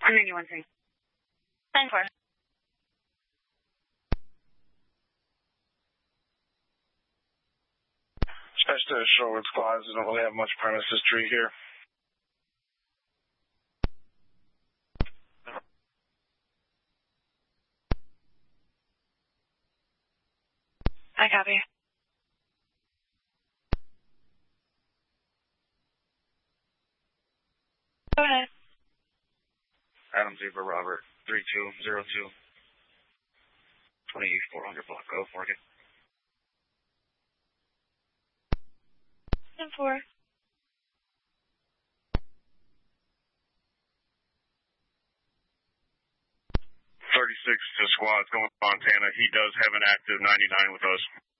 I'm 91-3. 9-4. Dispatch to Shorewood squads. We don't really have much premise history here. I copy. Go ahead. Adam Zebra, Robert, 3202. 2400 block, go for it. 10-4. 36 to squads going to Montana. He does have an active 99 with us.